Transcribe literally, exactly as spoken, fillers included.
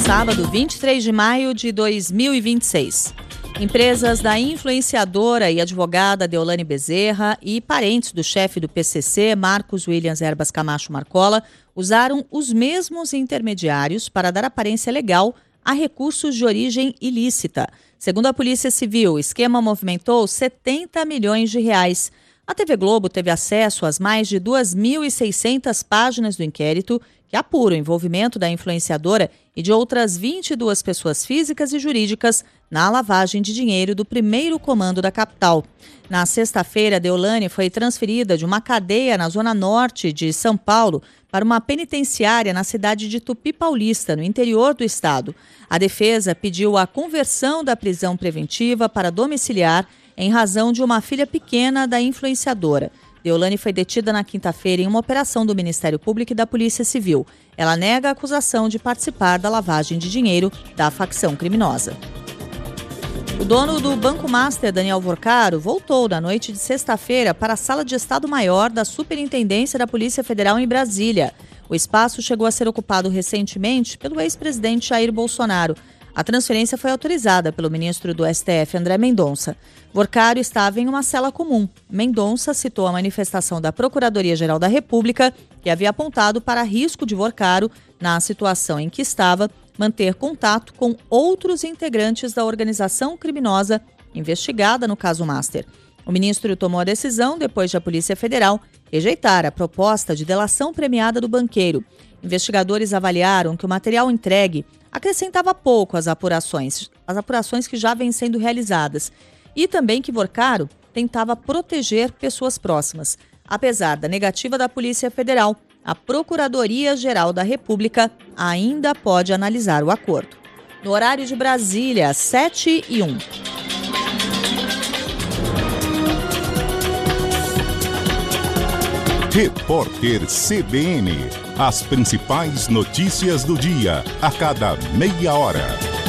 sábado, vinte e três de maio de dois mil e vinte e seis. Empresas da influenciadora e advogada Deolane Bezerra e parentes do chefe do P C C, Marcos Williams Erbas Camacho Marcola, usaram os mesmos intermediários para dar aparência legal a recursos de origem ilícita. Segundo a Polícia Civil, o esquema movimentou setenta milhões de reais. A T V Globo teve acesso às mais de duas mil e seiscentas páginas do inquérito que apura o envolvimento da influenciadora e de outras vinte e duas pessoas físicas e jurídicas na lavagem de dinheiro do primeiro comando da capital. Na sexta-feira, Deolane foi transferida de uma cadeia na zona norte de São Paulo para uma penitenciária na cidade de Tupi Paulista, no interior do estado. A defesa pediu a conversão da prisão preventiva para domiciliar em razão de uma filha pequena da influenciadora. Deolane foi detida na quinta-feira em uma operação do Ministério Público e da Polícia Civil. Ela nega a acusação de participar da lavagem de dinheiro da facção criminosa. O dono do Banco Master, Daniel Vorcaro, voltou na noite de sexta-feira para a Sala de Estado-Maior da Superintendência da Polícia Federal em Brasília. O espaço chegou a ser ocupado recentemente pelo ex-presidente Jair Bolsonaro. A transferência foi autorizada pelo ministro do S T F, André Mendonça. Vorcaro estava em uma cela comum. Mendonça citou a manifestação da Procuradoria-Geral da República, que havia apontado para risco de Vorcaro, na situação em que estava, manter contato com outros integrantes da organização criminosa investigada no caso Master. O ministro tomou a decisão depois de a Polícia Federal rejeitar a proposta de delação premiada do banqueiro. Investigadores avaliaram que o material entregue acrescentava pouco às apurações, as apurações que já vêm sendo realizadas, e também que Vorcaro tentava proteger pessoas próximas. Apesar da negativa da Polícia Federal, a Procuradoria-Geral da República ainda pode analisar o acordo. No horário de Brasília, sete e um. Repórter C B N. As principais notícias do dia, a cada meia hora.